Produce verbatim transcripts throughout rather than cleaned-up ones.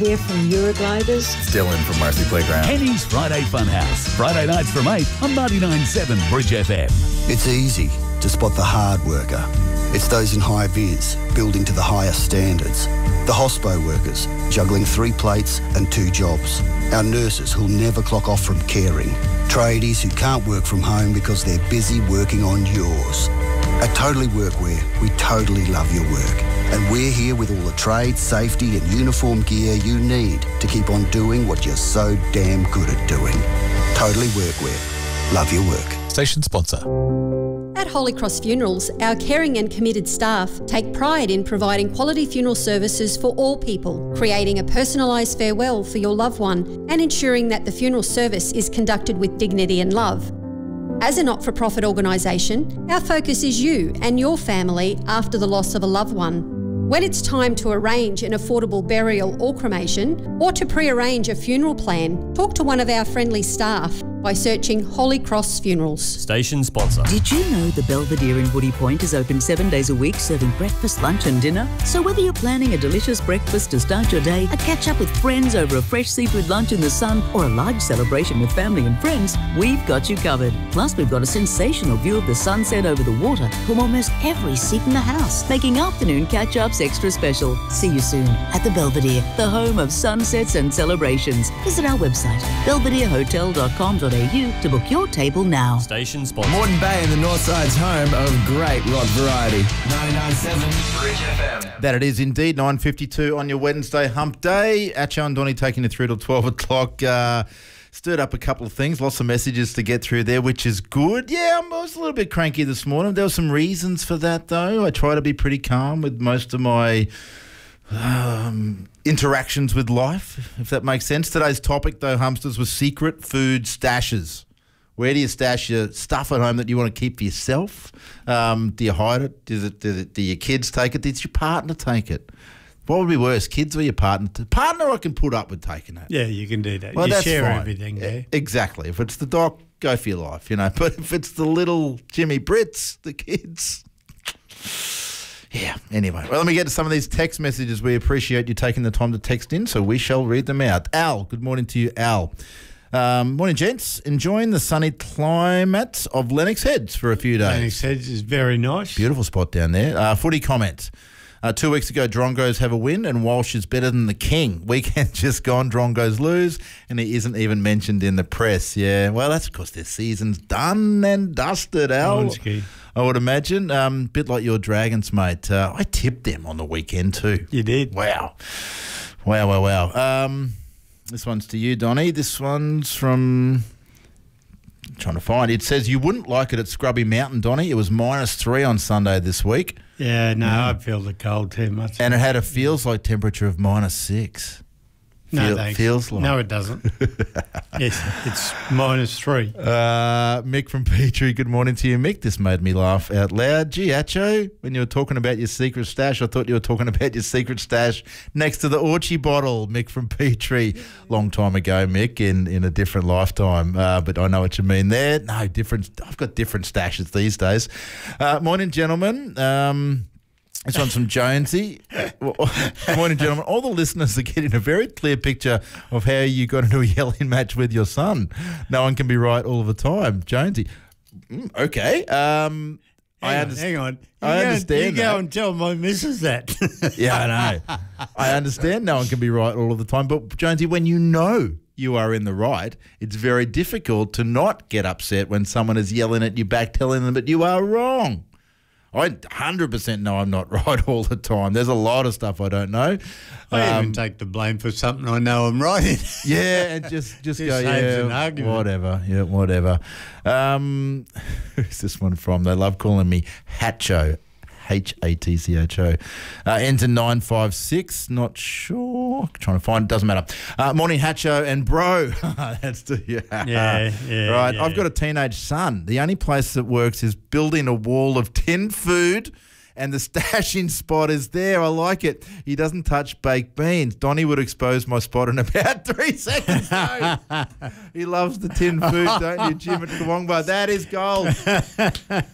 Here from Eurogliders. Dylan from Marcy Playground. Henny's Friday Funhouse. Friday nights from eight on ninety-nine point seven Bridge F M. It's easy to spot the hard worker. It's those in high vis, building to the highest standards. The hospo workers, juggling three plates and two jobs. Our nurses who'll never clock off from caring. Tradies who can't work from home because they're busy working on yours. At Totally Workwear, we totally love your work. And we're here with all the trade, safety and uniform gear you need to keep on doing what you're so damn good at doing. Totally Workwear. Love your work. Station sponsor. At Holy Cross Funerals, our caring and committed staff take pride in providing quality funeral services for all people, creating a personalised farewell for your loved one and ensuring that the funeral service is conducted with dignity and love. As a not-for-profit organisation, our focus is you and your family after the loss of a loved one. When it's time to arrange an affordable burial or cremation, or to pre-arrange a funeral plan, talk to one of our friendly staff by searching Holy Cross Funerals. Station sponsor. Did you know the Belvedere in Woody Point is open seven days a week, serving breakfast, lunch and dinner? So whether you're planning a delicious breakfast to start your day, a catch-up with friends over a fresh seafood lunch in the sun, or a large celebration with family and friends, we've got you covered. Plus, we've got a sensational view of the sunset over the water from almost every seat in the house, making afternoon catch-ups extra special. See you soon at the Belvedere, the home of sunsets and celebrations. Visit our website, belvedere hotel dot com dot a u to book your table now. Station sponsor. Moreton Bay and the Northside's home of great rock variety. ninety-nine point seven Bridge F M. That it is indeed, nine fifty-two on your Wednesday hump day. Acho and Donnie taking you through till twelve o'clock. Uh, stirred up a couple of things, lots of messages to get through there, which is good. Yeah, I was a little bit cranky this morning. There were some reasons for that, though. I try to be pretty calm with most of my um, interactions with life, if that makes sense. Today's topic, though, Humpsters, was secret food stashes. Where do you stash your stuff at home that you want to keep for yourself? Um, do you hide it? Does it, does it? Do your kids take it? Does your partner take it? What would be worse, kids or your partner? Partner, I can put up with taking it. Yeah, you can do that. Well, you that's share fine. everything, yeah. Exactly. If it's the doc, go for your life, you know. But if it's the little Jimmy Brits, the kids... Yeah, anyway. Well, let me get to some of these text messages. We appreciate you taking the time to text in, so we shall read them out. Al, good morning to you, Al. Um, morning, gents. Enjoying the sunny climate of Lennox Heads for a few days. Lennox Heads is very nice. Beautiful spot down there. Uh, footy comment. Uh, two weeks ago, Drongos have a win and Walsh is better than the King. Weekend just gone, Drongos lose, and he isn't even mentioned in the press. Yeah, well, that's because their season's done and dusted, Al. Monski. I would imagine. Um, bit like your Dragons, mate. Uh, I tipped them on the weekend too. You did? Wow. Wow, wow, wow. Um, this one's to you, Donnie. This one's from... I'm trying to find. It says you wouldn't like it at Scrubby Mountain, Donnie. It was minus three on Sunday this week. Yeah, no, mm. I feel the cold too much. And it had a feels like temperature of minus six. No, Feel, thanks. Feels like. No, it doesn't. Yes, it's minus three. Uh, Mick from Petrie, good morning to you, Mick. This made me laugh out loud. Gee, Acho, when you were talking about your secret stash, I thought you were talking about your secret stash next to the Orchie bottle, Mick from Petrie. Long time ago, Mick, in, in a different lifetime. Uh, but I know what you mean there. No, different. I've got different stashes these days. Uh, morning, gentlemen. Um... This one's from Jonesy. Good morning, gentlemen. All the listeners are getting a very clear picture of how you got into a yelling match with your son. No one can be right all the time. Jonesy. Mm, okay. Um, hang, I on, underst- hang on. You I go, understand You that. go and tell my missus that. Yeah, I know. I understand no one can be right all of the time. But, Jonesy, when you know you are in the right, it's very difficult to not get upset when someone is yelling at you back, telling them that you are wrong. I one hundred percent know I'm not right all the time. There's a lot of stuff I don't know. I um, even take the blame for something I know I'm right in. Yeah, and just, just, Just go, saves yeah, an argument. whatever. Yeah, whatever. Um, who's this one from? They love calling me Hatcho. H A T C H O. Uh, ends in nine five six. Not sure. Trying to find it. Doesn't matter. Uh, morning, Hatcho and bro. That's the, yeah. Yeah, yeah. Right. Yeah. I've got a teenage son. The only place that works is building a wall of tinned food, and the stashing spot is there. I like it. He doesn't touch baked beans. Donnie would expose my spot in about three seconds. No. He loves the tinned food, don't you, Jim at Kawongba? That is gold.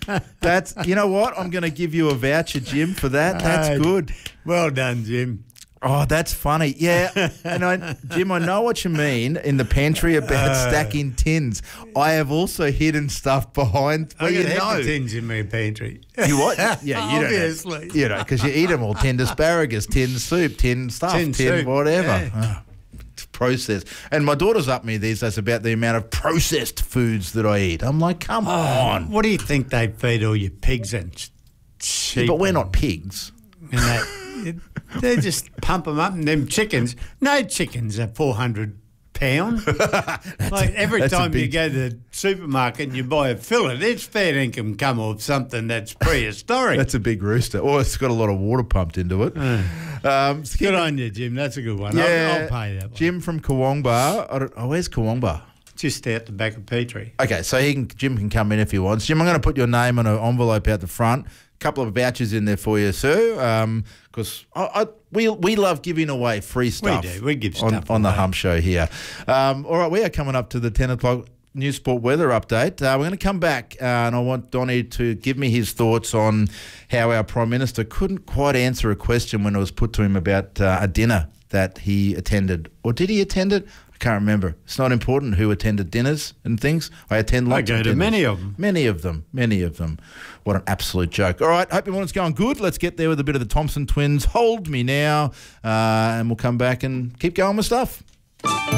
That's, you know what? I'm going to give you a voucher, Jim, for that. That's Uh, good. Well done, Jim. Oh, that's funny. Yeah, and I, Jim, I know what you mean in the pantry about uh, stacking tins. I have also hidden stuff behind. I you got know, tins in my pantry. You what? Yeah, you Obviously. don't. Know, you know, because you eat them all: tinned asparagus, tinned soup, tinned stuff, tin tinned soup. whatever. Yeah. Oh, processed. And my daughter's up me these days about the amount of processed foods that I eat. I'm like, come oh, on. What do you think they feed all your pigs and sheep? Yeah, but we're not pigs. And that. They just pump them up, and them chickens. No chickens are four hundred pound. Like every time big... you go to the supermarket and you buy a fillet, it's fair income come off something that's prehistoric. That's a big rooster. Or it's got a lot of water pumped into it. Uh, um, so good on you, Jim. That's a good one. Yeah, I'll, I'll pay that one. Jim from Kawongba. I don't, oh, where's Kawongba? Just out the back of Petrie. Okay, so he can, Jim can come in if he wants. Jim, I'm going to put your name on an envelope out the front. Couple of vouchers in there for you, sir. Because um, I, I, we we love giving away free stuff. We do. We give on, stuff on the away. Hump Show here. Um, all right, we are coming up to the ten o'clock News Sport weather update. Uh, we're going to come back, uh, and I want Donnie to give me his thoughts on how our Prime Minister couldn't quite answer a question when it was put to him about uh, a dinner that he attended, or did he attend it? I can't remember. It's not important who attended dinners and things. I attend lots I go of to dinners. many of them. Many of them. Many of them. What an absolute joke. All right, hope everyone's going good. Let's get there with a bit of the Thompson Twins. Hold Me Now, uh, and we'll come back and keep going with stuff.